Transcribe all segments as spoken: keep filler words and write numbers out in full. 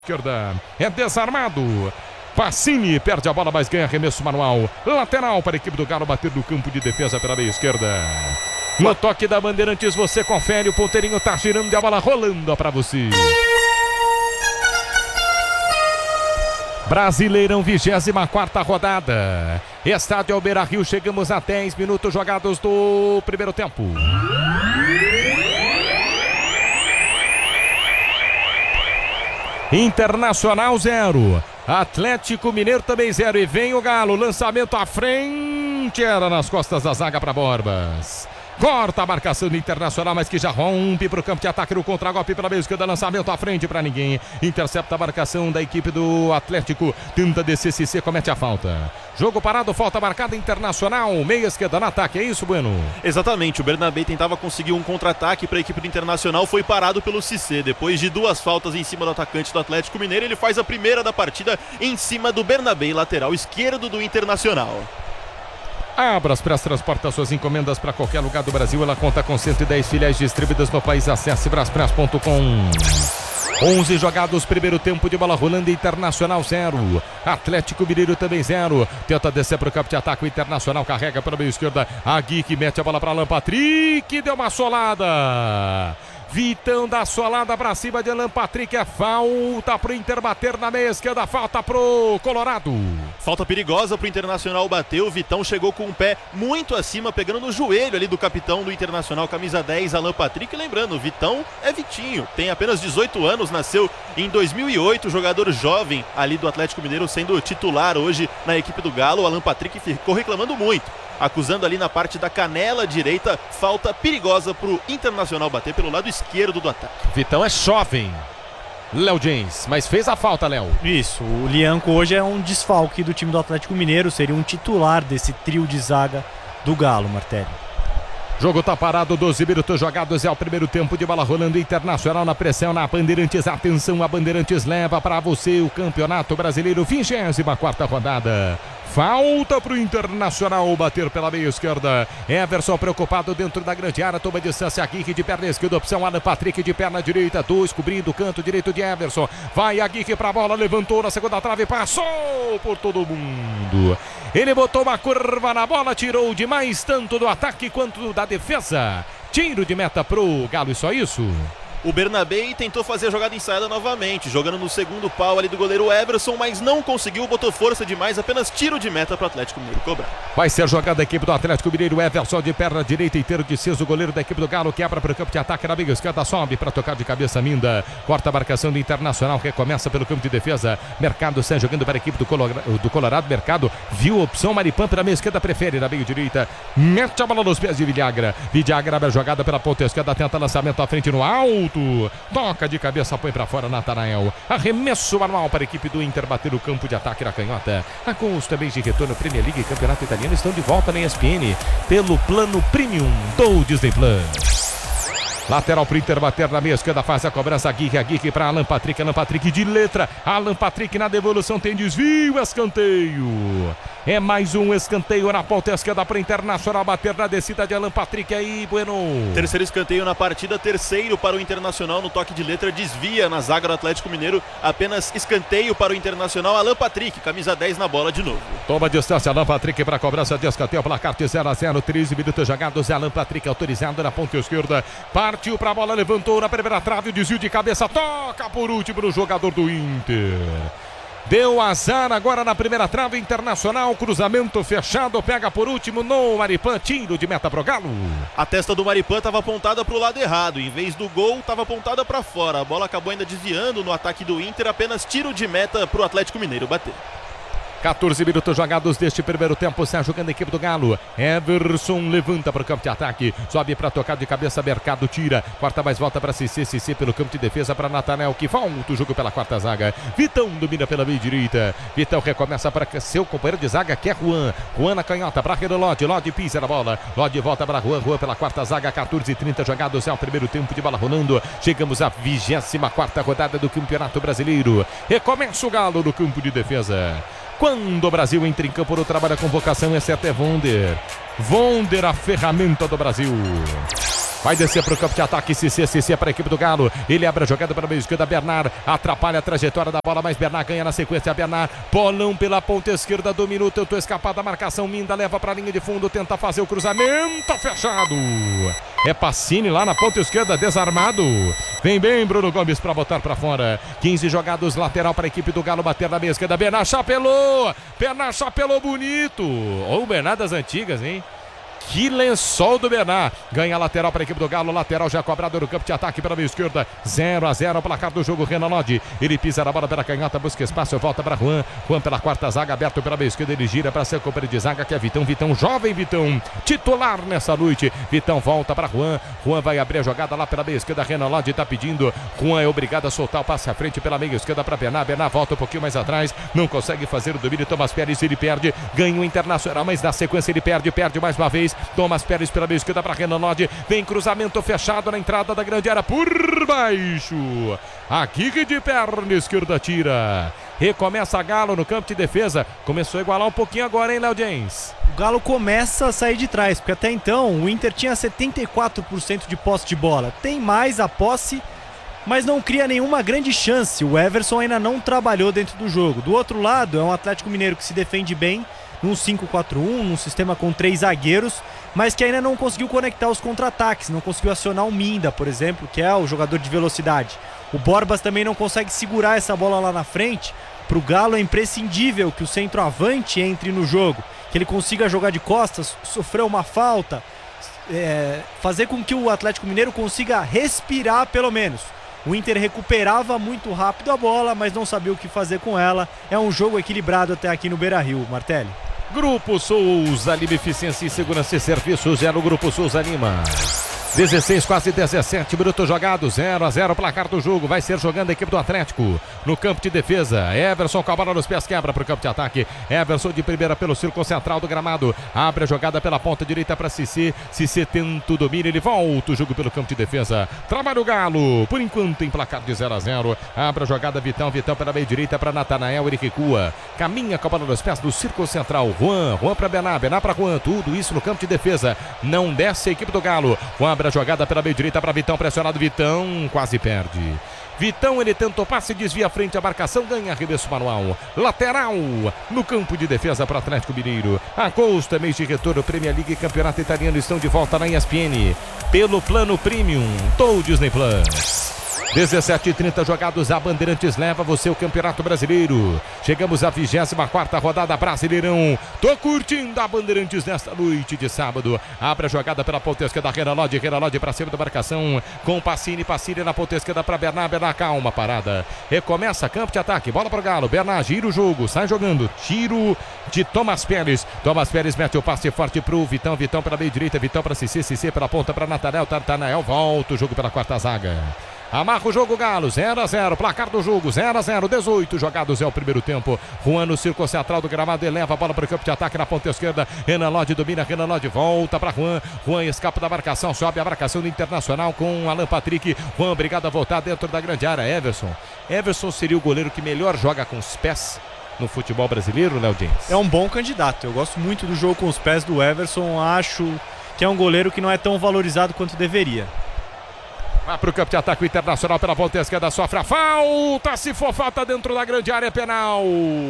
Esquerda, é desarmado. Pacini perde a bola, mas ganha arremesso manual. Lateral para a equipe do Galo bater no campo de defesa pela meia esquerda. No toque da Bandeirantes você confere, o ponteirinho tá girando e a bola rolando para você. Brasileirão, vigésima quarta rodada. Estádio Beira-Rio, chegamos a dez minutos jogados do primeiro tempo. Internacional zero, Atlético Mineiro também zero, e vem o Galo, lançamento à frente, era nas costas da zaga para Borbas. Corta a marcação do Internacional, mas que já rompe para o campo de ataque no contra-golpe pela meia esquerda, lançamento à frente para ninguém. Intercepta a marcação da equipe do Atlético, tenta descer, C C comete a falta. Jogo parado, falta marcada, Internacional, meia esquerda no ataque, é isso, Bueno? Exatamente, o Bernabé tentava conseguir um contra-ataque para a equipe do Internacional, foi parado pelo Cissé. Depois de duas faltas em cima do atacante do Atlético Mineiro, ele faz a primeira da partida em cima do Bernabé, lateral esquerdo do Internacional. Abras Press transporta suas encomendas para qualquer lugar do Brasil. Ela conta com cento e dez filiais distribuídas no país. Acesse braspress ponto com. onze jogados, primeiro tempo de bola rolando, Internacional zero, Atlético Mineiro também zero. Tenta descer para o campo de ataque, o Internacional carrega pela meia esquerda. A Gui que mete a bola para Alan Patrick, deu uma solada. Vitão dá solada para cima de Alan Patrick, é falta pro Inter bater na meia esquerda, falta pro Colorado. Falta perigosa pro Internacional bater, o Vitão chegou com o pé muito acima, pegando no joelho ali do capitão do Internacional, camisa dez, Alan Patrick. Lembrando, Vitão é Vitinho, tem apenas dezoito anos, nasceu em dois mil e oito, jogador jovem ali do Atlético Mineiro, sendo titular hoje na equipe do Galo. O Alan Patrick ficou reclamando muito, acusando ali na parte da canela direita, falta perigosa pro Internacional bater pelo lado esquerdo do ataque. Vitão é jovem, Léo James, mas fez a falta, Léo. Isso, o Lianco hoje é um desfalque do time do Atlético Mineiro, seria um titular desse trio de zaga do Galo, Martelli. Jogo tá parado, doze minutos jogados, é o primeiro tempo de bola rolando, Internacional na pressão na Bandeirantes. Atenção, a Bandeirantes leva para você o Campeonato Brasileiro, vigésima quarta rodada. Falta pro Internacional bater pela meia esquerda. Everson preocupado dentro da grande área, toma distância, Aguirre de perna esquerda, opção Alan Patrick de perna direita, dois cobrindo o canto direito de Everson. Vai Aguirre pra bola, levantou na segunda trave, passou por todo mundo. Ele botou uma curva na bola, tirou demais tanto do ataque quanto da defesa. Tiro de meta pro Galo, e só isso. O Bernabé tentou fazer a jogada ensaiada novamente, jogando no segundo pau ali do goleiro Everson, mas não conseguiu, botou força demais, apenas tiro de meta para o Atlético Mineiro cobrar. Vai ser jogada da equipe do Atlético Mineiro, Everson de perna direita, inteiro de Ciso, goleiro da equipe do Galo, quebra para o campo de ataque na meia esquerda, sobe para tocar de cabeça, Minda, corta a marcação do Internacional, recomeça pelo campo de defesa, Mercado sai jogando para a equipe do Colorado, do Colorado, Mercado viu a opção, Maripan pela meia esquerda, prefere na meia direita, mete a bola nos pés de Villagra, Villagra abre a jogada pela ponta esquerda, tenta lançamento à frente no alto, toca de cabeça, põe pra fora Natanael. Arremesso manual para a equipe do Inter bater o campo de ataque na canhota. A Gols também de retorno, Premier League e Campeonato Italiano estão de volta na E S P N pelo plano Premium do Disney Plus. Lateral pro Inter bater na meia esquerda, faz a cobrança, Aguirre, Aguirre para Alan Patrick, Alan Patrick de letra, Alan Patrick na devolução, tem desvio, escanteio. É mais um escanteio na ponta esquerda para o Internacional bater na descida de Alan Patrick aí, Bueno. Terceiro escanteio na partida, terceiro para o Internacional no toque de letra, desvia na zaga do Atlético Mineiro, apenas escanteio para o Internacional, Alan Patrick, camisa dez na bola de novo. Toma distância, Alan Patrick para a cobrança de escanteio, placar de zero a zero, treze minutos jogados, Alan Patrick autorizado na ponta esquerda, partiu para a bola, levantou na primeira trave, o desvio de cabeça, toca por último no jogador do Inter. Deu azar agora na primeira trave, Internacional, cruzamento fechado, pega por último no Maripan, tiro de meta pro Galo. A testa do Maripan estava apontada para o lado errado, em vez do gol estava apontada para fora, a bola acabou ainda desviando no ataque do Inter, apenas tiro de meta pro Atlético Mineiro bater. quatorze minutos jogados deste primeiro tempo, sai jogando a equipe do Galo, Everson levanta para o campo de ataque, sobe para tocar de cabeça, Mercado tira, quarta mais volta para Cissé, Cissé pelo campo de defesa para Natanael, que volta o jogo pela quarta zaga, Vitão domina pela meia direita, Vitão recomeça para seu companheiro de zaga, que é Juan, Juan na canhota, para Lodi, Lodi pisa na bola, Lodi volta para Juan, Juan pela quarta zaga, quatorze e trinta jogados, é o primeiro tempo de bola rolando, chegamos à vigésima quarta rodada do Campeonato Brasileiro, recomeça o Galo no campo de defesa. Quando o Brasil entra em campo no trabalho, a convocação é certa, é Vonder. Vonder, a ferramenta do Brasil. Vai descer para o campo de ataque, Cissé, Cissé para a equipe do Galo. Ele abre a jogada para a meia esquerda, Bernard atrapalha a trajetória da bola, mas Bernard ganha na sequência, Bernard, bolão pela ponta esquerda, dominou, tentou escapar da marcação, Minda leva para a linha de fundo, tenta fazer o cruzamento, fechado. É Pacini lá na ponta esquerda, desarmado. Vem bem Bruno Gomes para botar para fora. quinze jogados, lateral para a equipe do Galo bater na meia esquerda, Bernard chapelou, Bernard chapelou bonito. Ou o Bernard das antigas, hein? Que lençol do Bernard. Ganha a lateral para a equipe do Galo. Lateral já cobrado no campo de ataque pela meia esquerda. zero a zero, placar do jogo. Renan Lodge. Ele pisa na bola pela canhota, busca espaço, volta para Juan. Juan pela quarta zaga, aberto pela meia esquerda. Ele gira para ser companheiro de zaga, que é Vitão. Vitão, jovem Vitão, titular nessa noite. Vitão volta para Juan. Juan vai abrir a jogada lá pela meia esquerda. Renan Lodge está pedindo. Juan é obrigado a soltar o passe à frente pela meia esquerda para Bernard. Bernard volta um pouquinho mais atrás. Não consegue fazer o domínio. Thomas Pérez, ele perde. Ganha o Internacional, mas na sequência ele perde. Perde mais uma vez. Thomas Pérez pela meia esquerda para Renan Lodge. Vem cruzamento fechado na entrada da grande área por baixo. Aqui que de perna esquerda tira. Recomeça Galo no campo de defesa. Começou a igualar um pouquinho agora, hein, Léo James? O Galo começa a sair de trás, porque até então o Inter tinha setenta e quatro por cento de posse de bola. Tem mais a posse, mas não cria nenhuma grande chance. O Everson ainda não trabalhou dentro do jogo. Do outro lado, é um Atlético Mineiro que se defende bem num cinco quatro um, num sistema com três zagueiros, mas que ainda não conseguiu conectar os contra-ataques, não conseguiu acionar o Minda, por exemplo, que é o jogador de velocidade. O Borbas também não consegue segurar essa bola lá na frente. Para o Galo é imprescindível que o centroavante entre no jogo, que ele consiga jogar de costas, sofrer uma falta, é, fazer com que o Atlético Mineiro consiga respirar pelo menos. O Inter recuperava muito rápido a bola, mas não sabia o que fazer com ela. É um jogo equilibrado até aqui no Beira-Rio, Martelli. Grupo Souza Lima, eficiência e segurança e serviços, é no Grupo Souza Lima. dezesseis, quase dezessete minutos jogados, zero a zero, placar do jogo. Vai ser jogando a equipe do Atlético no campo de defesa. Everson com a bola nos pés, quebra para o campo de ataque. Everson de primeira pelo círculo central do gramado. Abre a jogada pela ponta direita para Cissé. Cissé tenta o domínio, ele volta o jogo pelo campo de defesa. Trabalha o Galo, por enquanto em placar de zero a zero. Abre a jogada Vitão, Vitão pela meia direita para Natanael, ele recua. Caminha com a bola nos pés do círculo central. Juan, Juan para Bernard, Bernard para Juan. Tudo isso no campo de defesa. Não desce a equipe do Galo. Juan abre a jogada pela meia direita para Vitão, pressionado, Vitão quase perde. Vitão, ele tentou passe, desvia a frente a marcação, ganha arremesso manual. Lateral no campo de defesa para o Atlético Mineiro. Agosto é mês de retorno, Premier League e Campeonato Italiano estão de volta na E S P N. Pelo plano Premium do Disney Plus. dezessete e trinta jogados, a Bandeirantes leva você o Campeonato Brasileiro. Chegamos à vigésima quarta rodada, Brasileirão. Tô curtindo a Bandeirantes nesta noite de sábado. Abre a jogada pela ponta esquerda, Renan Lodge, Renan Lodge para cima da marcação, com Pacini, Pacini na ponta esquerda para Bernard, Bernard, calma, parada. Recomeça campo de ataque, bola pro Galo, Bernard gira o jogo, sai jogando, tiro de Thomas Pérez. Thomas Pérez mete o passe forte pro Vitão, Vitão pela meia direita, Vitão para Cissé, Cissé pela ponta para Natanael, Natanael volta o jogo pela quarta zaga. Amarra o jogo Galo, zero a zero, placar do jogo, zero a zero, dezoito jogados é o primeiro tempo. Juan no círculo central do gramado, eleva a bola para o campo de ataque na ponta esquerda. Renan Lodge domina, Renan Lodge volta para Juan. Juan escapa da marcação, sobe a marcação do Internacional com Alan Patrick. Juan obrigado a voltar dentro da grande área. Everson. Everson seria o goleiro que melhor joga com os pés no futebol brasileiro, Léo James? É um bom candidato, eu gosto muito do jogo com os pés do Everson, acho que é um goleiro que não é tão valorizado quanto deveria. Vai para o campo de ataque, o Internacional pela ponta esquerda, sofre a falta, se for falta dentro da grande área, é penal.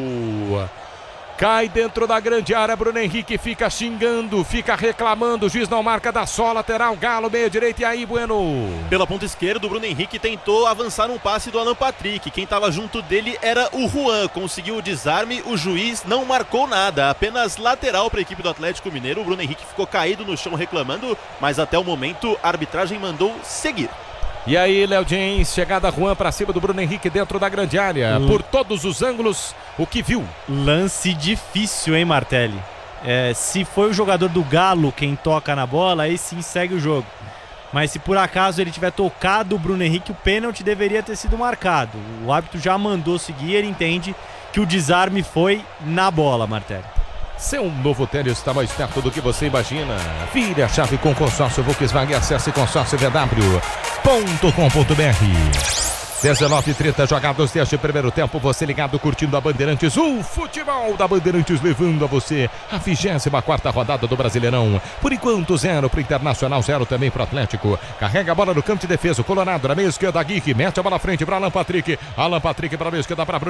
Cai dentro da grande área, Bruno Henrique fica xingando, fica reclamando, o juiz não marca, dá só lateral, Galo, meia direita, e aí, Bueno? Pela ponta esquerda, o Bruno Henrique tentou avançar um passe do Alan Patrick, quem estava junto dele era o Juan, conseguiu o desarme, o juiz não marcou nada, apenas lateral para a equipe do Atlético Mineiro. O Bruno Henrique ficou caído no chão reclamando, mas até o momento a arbitragem mandou seguir. E aí, Léo James, chegada Juan para cima do Bruno Henrique dentro da grande área, L... por todos os ângulos, o que viu? Lance difícil, hein, Martelli? É, se foi o jogador do Galo quem toca na bola, aí sim segue o jogo. Mas se por acaso ele tiver tocado o Bruno Henrique, o pênalti deveria ter sido marcado. O árbitro já mandou seguir, ele entende que o desarme foi na bola, Martelli. Seu novo tênis está mais perto do que você imagina. Vire a chave com consórcio Volkswagen. Acesse consórcio v w ponto com ponto b r. dezenove e trinta jogados deste primeiro tempo. Você ligado, curtindo a Bandeirantes. O futebol da Bandeirantes levando a você a vigésima quarta rodada do Brasileirão. Por enquanto, zero para o Internacional, zero também para o Atlético. Carrega a bola no campo de defesa. O Colorado na meia esquerda. Aguirre mete a bola à frente para Alan Patrick. Alan Patrick para a meia esquerda para